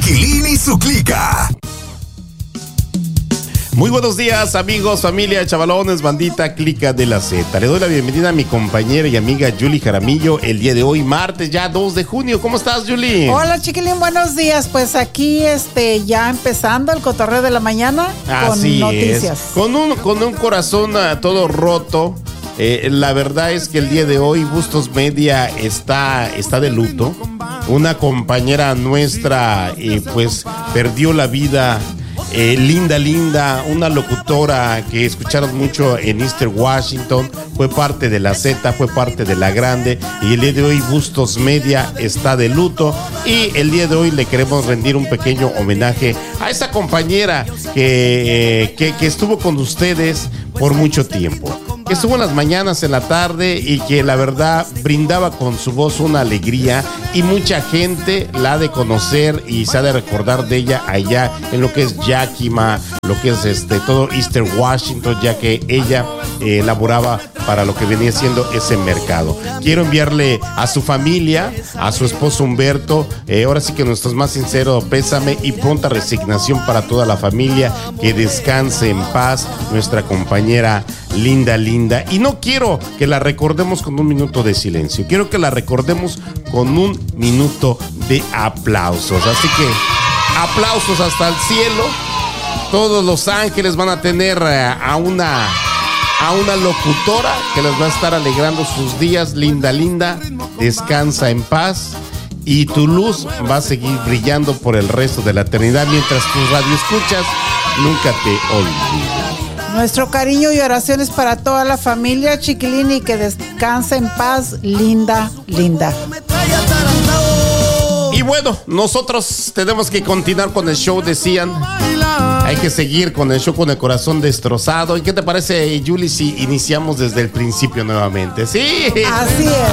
Chiquilín y su clica. Muy buenos días, amigos, familia, chavalones, bandita, clica de la Z. Le doy la bienvenida a mi compañera y amiga Julie Jaramillo el día de hoy, martes, ya 2 de junio. ¿Cómo estás, Julie? Hola, Chiquilín, buenos días. Pues aquí ya empezando el cotorreo de la mañana con noticias. Con un corazón todo roto. La verdad es que el día de hoy Bustos Media está de luto. Una compañera nuestra pues perdió la vida. Linda, una locutora que escucharon mucho en Eastern Washington, fue parte de la Z, fue parte de la Grande, y el día de hoy Bustos Media está de luto, y el día de hoy le queremos rendir un pequeño homenaje a esa compañera que estuvo con ustedes por mucho tiempo, que estuvo en las mañanas, en la tarde, y que la verdad brindaba con su voz una alegría, y mucha gente la ha de conocer y se ha de recordar de ella allá en lo que es Yakima, lo que es todo Eastern Washington, ya que ella laboraba para lo que venía siendo ese mercado. Quiero enviarle a su familia, a su esposo Humberto, ahora sí que nuestro más sincero pésame y pronta resignación para toda la familia. Que descanse en paz nuestra compañera linda. Y no quiero que la recordemos con un minuto de silencio, quiero que la recordemos con un minuto de aplausos. Así que aplausos hasta el cielo. Todos los ángeles van a tener a una locutora que les va a estar alegrando sus días. Linda, descansa en paz, y tu luz va a seguir brillando por el resto de la eternidad mientras tus radioescuchas nunca te olviden. Nuestro cariño y oraciones para toda la familia, Chiquilín, y que descanse en paz, linda. Y bueno, nosotros tenemos que continuar con el show, decían. Hay que seguir con el show, con el corazón destrozado. ¿Y qué te parece, Julie, si iniciamos desde el principio nuevamente? Sí. Así es.